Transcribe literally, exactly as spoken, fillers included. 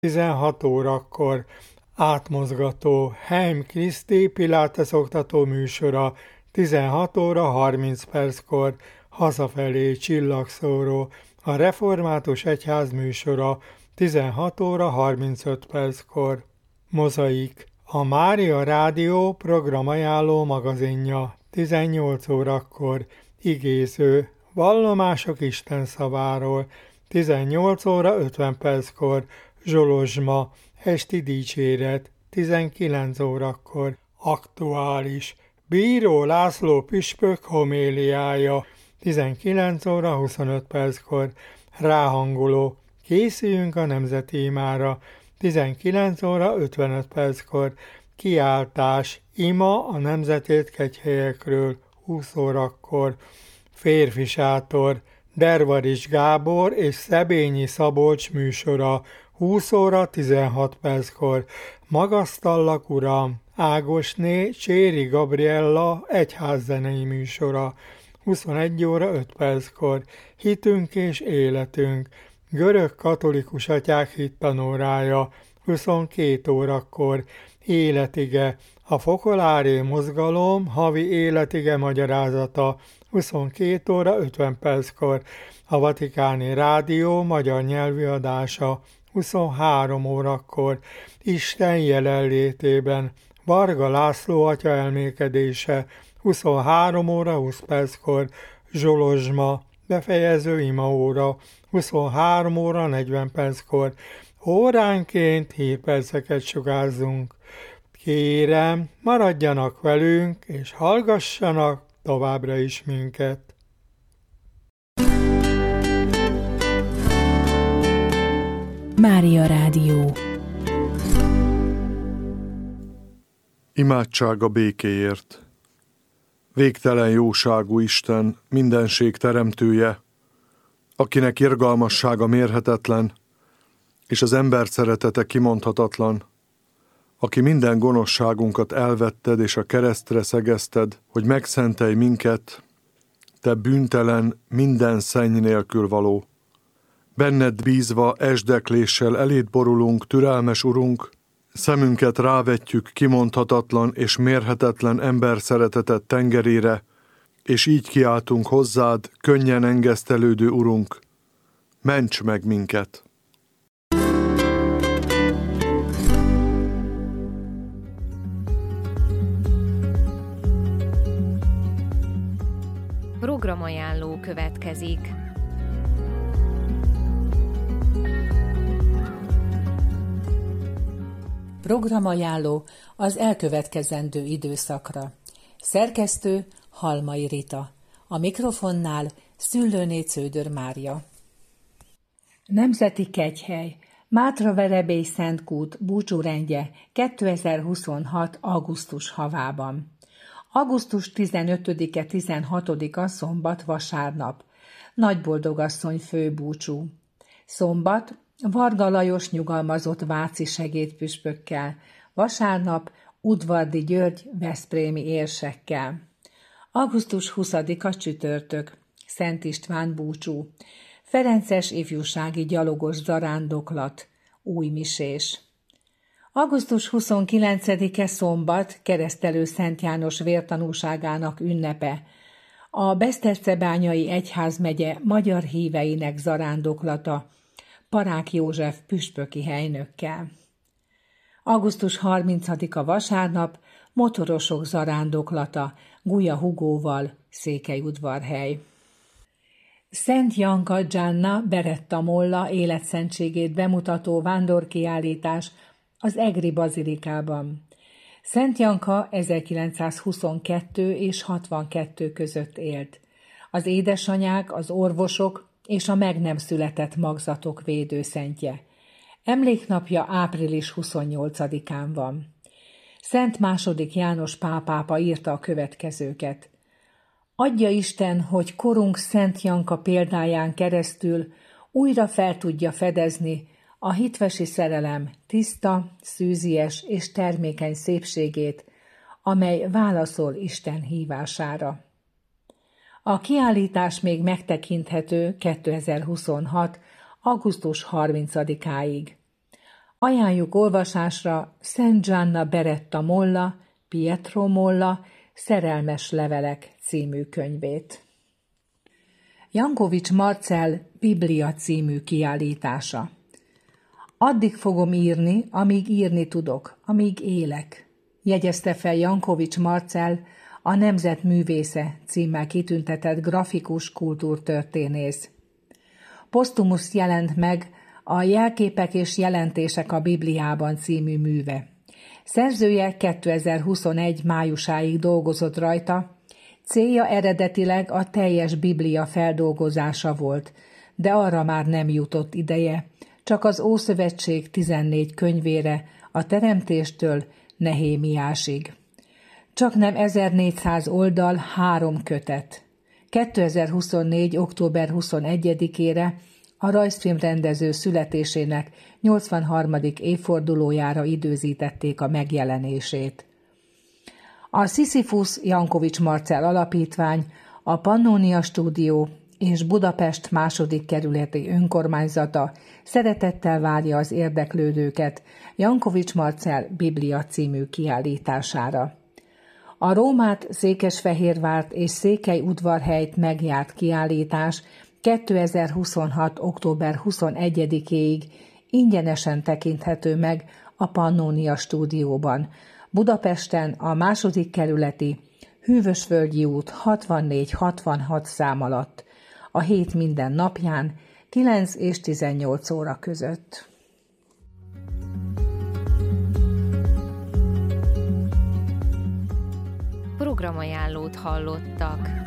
tizenhat órakor átmozgató Heim Kriszti Pilates oktató műsora, tizenhat óra harminc perckor hazafelé csillagszóró, a Református Egyház műsora, tizenhat óra harmincöt perckor. Mozaik, a Mária Rádió programajánló magazinja, tizennyolc órakor, igéző, vallomások Isten szaváról, tizennyolc óra ötven perckor, zsolozsma, esti dicséret, tizenkilenc órakor, aktuális, Bíró László püspök homéliája, tizenkilenc óra huszonöt perckor, ráhangoló, készüljünk a nemzeti imára, tizenkilenc óra ötvenöt perckor, kiáltás, ima a nemzetét kegyhelyekről, húsz órakor, férfi sátor, Dervarics Gábor és Szebényi Szabolcs műsora, húsz óra tizenhat perckor, magasztallak uram, Ágosné Cséri Gabriella egyházzenei műsora, huszonegy óra öt perckor, hitünk és életünk, görög katolikus atyák hittanórája, huszonkét órakor, életige, a Fokolári mozgalom havi életige magyarázata, huszonkét óra ötven perckor, a Vatikáni Rádió magyar nyelvű adása, huszonhárom órakor, Isten jelenlétében, Varga László atya elmélkedése, huszonhárom óra húsz perckor, zsolozsma, befejező imaóra, huszonhárom óra negyven perckor, óránként hírperceket sugárzunk. Kérem, maradjanak velünk, és hallgassanak továbbra is minket. Mária Rádió. Imádság a békéért. Végtelen jóságú Isten, mindenség teremtője, akinek irgalmassága mérhetetlen, és az ember szeretete kimondhatatlan, aki minden gonoszságunkat elvetted és a keresztre szegezted, hogy megszentelj minket, te bűntelen, minden szenny nélkül való. Benned bízva esdekléssel eléd borulunk, türelmes Urunk, szemünket rávetjük kimondhatatlan és mérhetetlen ember szeretetet tengerére, és így kiáltunk hozzád, könnyen engesztelődő Urunk, ments meg minket! Programajánló következik. Programajánló az elkövetkezendő időszakra. Szerkesztő Halmai Rita. A mikrofonnál Szüllőné Cződör Mária. Nemzeti Kegyhely. Mátraverebély Szentkút búcsúrendje kétezer-huszonhat. augusztus havában. augusztus tizenötödike tizenhatodika szombat vasárnap. Nagyboldogasszony főbúcsú. Szombat Varga Lajos nyugalmazott váci segédpüspökkel, vasárnap Udvardi György veszprémi érsekkel. augusztus huszadika csütörtök, Szent István búcsú, Ferences ifjúsági gyalogos zarándoklat, újmisés. augusztus huszonkilencedike szombat, Keresztelő Szent János vértanúságának ünnepe, a Besztercebányai Egyházmegye magyar híveinek zarándoklata, Parák József püspöki helynökkel. augusztus harmincadika vasárnap, motorosok zarándoklata, Gulya Hugóval, Székelyudvarhely. Szent Janka Gianna Beretta Molla életszentségét bemutató vándorkiállítás az Egri bazilikában. Szent Janka ezerkilencszázhuszonkettő és hatvankettő között élt. Az édesanyák, az orvosok és a meg nem született magzatok védőszentje. Emléknapja április huszonnyolcadikán van. Szent második János pálpápa írta a következőket. Adja Isten, hogy korunk Szent Janka példáján keresztül újra fel tudja fedezni a hitvesi szerelem tiszta, szűzies és termékeny szépségét, amely válaszol Isten hívására. A kiállítás még megtekinthető kétezer-huszonhat. augusztus harmincadikáig. Ajánljuk olvasásra Szent Gianna Beretta Molla, Pietro Molla Szerelmes levelek című könyvét. Jankovics Marcell Biblia című kiállítása. Addig fogom írni, amíg írni tudok, amíg élek, jegyezte fel Jankovics Marcell, a Nemzet művésze címmel kitüntetett grafikus kultúrtörténész. Posztumusz jelent meg a Jelképek és jelentések a Bibliában című műve. Szerzője kétezer-huszonegy májusáig dolgozott rajta, célja eredetileg a teljes Biblia feldolgozása volt, de arra már nem jutott ideje, csak az Ószövetség tizennégy könyvére, a Teremtéstől Nehémiásig. Csaknem ezernégyszáz oldal, három kötet. kétezer-huszonnégy. október huszonegyedikére a rajzfilmrendező születésének nyolcvanharmadik évfordulójára időzítették a megjelenését. A Sisyphus Jankovics Marcell Alapítvány, a Pannónia Stúdió és Budapest második kerületi önkormányzata szeretettel várja az érdeklődőket Jankovics Marcell Biblia című kiállítására. A Rómát, Székesfehérvárt és Székelyudvarhelyt megjárt kiállítás kétezer-huszonhat. október huszonegyedikéig ingyenesen tekinthető meg a Pannónia Stúdióban, Budapesten a második kerületi Hűvösvölgyi út hatvannégy hatvanhat szám alatt, a hét minden napján kilenc és tizennyolc óra között. Programajánlót hallottak.